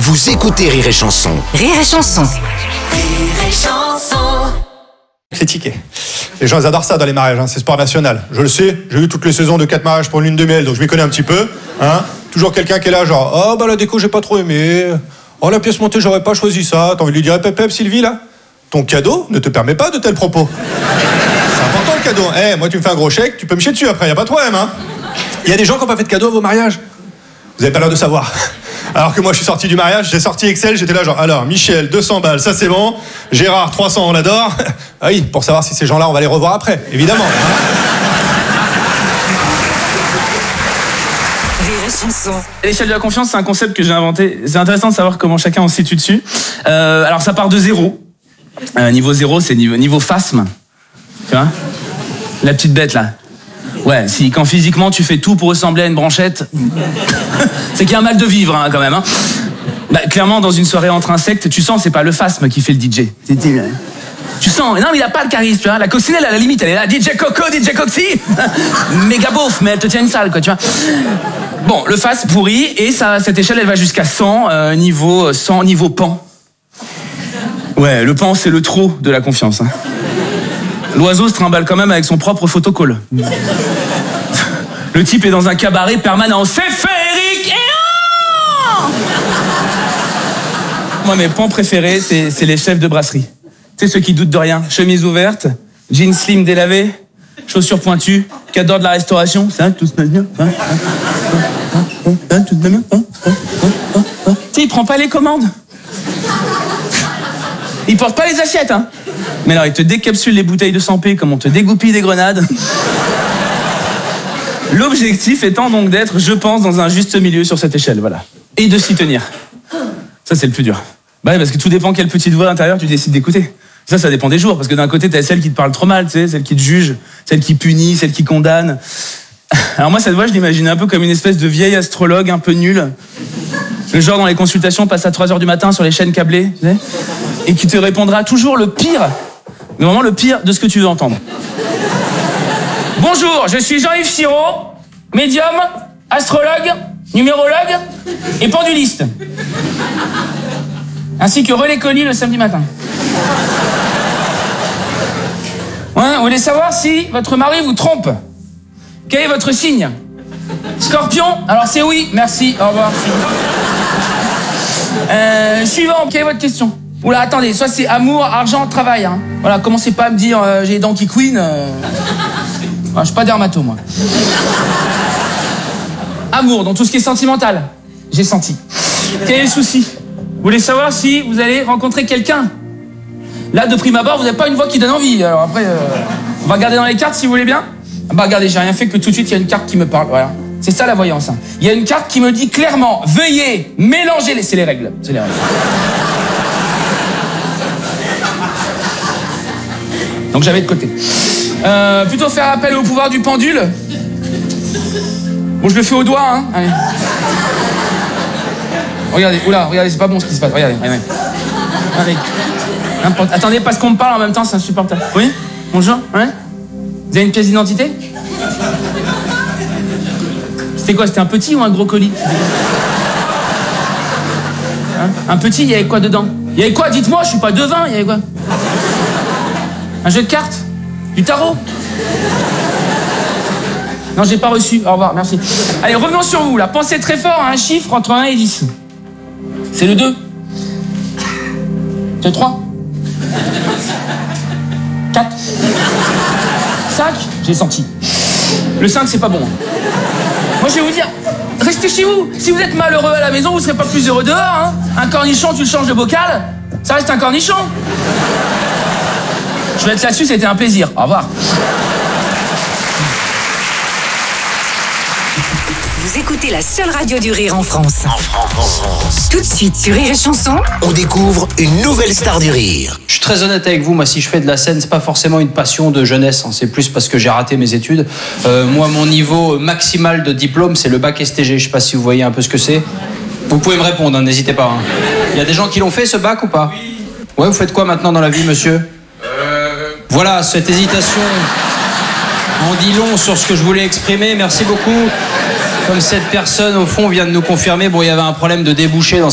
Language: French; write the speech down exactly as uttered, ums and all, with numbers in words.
Vous écoutez Rire et Chanson. Rire et Chanson. Rire et Chanson. Critiqué. Les gens ils adorent ça dans les mariages, hein. C'est sport national. Je le sais, j'ai eu toutes les saisons de quatre mariages pour une lune de miel, donc je m'y connais un petit peu. Hein. Toujours quelqu'un qui est là, genre, oh bah la déco j'ai pas trop aimé. Oh la pièce montée j'aurais pas choisi ça. T'as envie de lui dire, pep pep Sylvie là? Ton cadeau ne te permet pas de tels propos. C'est important le cadeau. Eh, hey, moi tu me fais un gros chèque, tu peux me chier dessus après, y a pas de problème. Hein. Il y a des gens qui n'ont pas fait de cadeau à vos mariages. Vous avez pas l'air de savoir. Alors que moi je suis sorti du mariage, j'ai sorti Excel, j'étais là genre, alors Michel, deux cents balles, ça c'est bon. Gérard, trois cents, on l'adore. Ah oui, pour savoir si ces gens-là, on va les revoir après, évidemment. Rire et Chanson. L'échelle de la confiance, c'est un concept que j'ai inventé. C'est intéressant de savoir comment chacun en se situe dessus. Euh, alors ça part de zéro. Euh, niveau zéro, c'est niveau, niveau phasme. Tu vois? La petite bête là. Ouais, si quand physiquement tu fais tout pour ressembler à une branchette, c'est qu'il y a un mal de vivre hein, quand même. Hein. Bah, clairement, dans une soirée entre insectes, tu sens c'est pas le phasme qui fait le D J. C'est, c'est, tu sens, non mais il a pas le charisme, tu vois. La coccinelle à la limite, elle est là, D J Coco, D J Coxy, méga beauf, mais elle te tient une salle quoi, tu vois. Bon, le phasme pourri et ça, cette échelle elle va jusqu'à cent, euh, niveau cent, niveau pan. Ouais, le pan c'est le trop de la confiance. Hein. L'oiseau se trimballe quand même avec son propre photocall. Le type est dans un cabaret permanent. C'est féerique et oh moi, mes pans préférés, c'est, c'est les chefs de brasserie. Tu sais, ceux qui doutent de rien. Chemise ouverte, jeans slim délavé, chaussures pointues, qui adorent de la restauration. C'est vrai que tout se passe bien. Hein, hein, hein, hein, tout se passe bien. Hein, hein, hein, hein. Tu sais, il prend pas les commandes. Il porte pas les assiettes, hein. Mais alors, il te décapsule les bouteilles de cent p comme on te dégoupille des grenades. L'objectif étant donc d'être, je pense, dans un juste milieu sur cette échelle, voilà. Et de s'y tenir. Ça, c'est le plus dur. Bah ouais, parce que tout dépend quelle petite voix intérieure tu décides d'écouter. Ça, ça dépend des jours, parce que d'un côté, t'as celle qui te parle trop mal, tu sais, celle qui te juge, celle qui punit, celle qui condamne. Alors moi, cette voix, je l'imaginais un peu comme une espèce de vieille astrologue un peu nulle. Le genre dans les consultations passe à trois heures du matin sur les chaînes câblées, tu sais, et qui te répondra toujours le pire, mais vraiment le pire de ce que tu veux entendre. Bonjour, je suis Jean-Yves Sirot, médium, astrologue, numérologue et penduliste. Ainsi que relais colis le samedi matin. Ouais, vous voulez savoir si votre mari vous trompe? Quel est votre signe? Scorpion? Alors c'est oui, merci, au revoir. Euh, suivant, quelle est votre question? Oula, attendez, soit c'est amour, argent, travail. Hein. Voilà, commencez pas à me dire euh, j'ai les dents qui couinent. Euh... Enfin, je suis pas dermato, moi. Amour, donc tout ce qui est sentimental, j'ai senti. Quel est le souci? Vous voulez savoir si vous allez rencontrer quelqu'un? Là, de prime abord, vous n'avez pas une voix qui donne envie. Alors après, euh, on va regarder dans les cartes si vous voulez bien. Bah regardez, j'ai rien fait que tout de suite, il y a une carte qui me parle. Voilà. C'est ça la voyance. Hein. Il y a une carte qui me dit clairement, veuillez mélanger les... C'est les règles. C'est les règles. Donc j'avais de côté. Euh, plutôt faire appel au pouvoir du pendule. Bon, je le fais au doigt, hein. Allez. Regardez, oula, regardez, c'est pas bon ce qui se passe. Regardez, regardez. Allez. Attendez, parce qu'on me parle en même temps, c'est insupportable. Oui? Bonjour? Ouais? Vous avez une pièce d'identité? C'était quoi? C'était un petit ou un gros colis? Hein? Un petit, il y avait quoi dedans? Il y avait quoi? Dites-moi, je suis pas devin, il y avait quoi? Un jeu de cartes? Du tarot? Non, j'ai pas reçu. Au revoir, merci. Allez, revenons sur vous, là. Pensez très fort à un chiffre entre un et dix. C'est le deux. C'est le trois. quatre. cinq. J'ai senti. Le cinq, c'est pas bon. Moi, je vais vous dire, restez chez vous. Si vous êtes malheureux à la maison, vous serez pas plus heureux dehors. Hein. Un cornichon, tu le changes de bocal, ça reste un cornichon. Je vais être là-dessus, c'était un plaisir. Au revoir. Vous écoutez la seule radio du rire en France. En France. En France. Tout de suite sur Rire et Chanson. On découvre une nouvelle star du rire. Je suis très honnête avec vous, moi si je fais de la scène, c'est pas forcément une passion de jeunesse, hein. C'est plus parce que j'ai raté mes études. Euh, moi mon niveau maximal de diplôme c'est le bac S T G, je sais pas si vous voyez un peu ce que c'est. Vous pouvez me répondre, hein, n'hésitez pas. Hein. Il y a des gens qui l'ont fait ce bac ou pas? Ouais, vous faites quoi maintenant dans la vie monsieur? euh... Voilà, cette hésitation en dit long sur ce que je voulais exprimer, merci beaucoup. Comme cette personne au fond vient de nous confirmer, bon il y avait un problème de débouché dans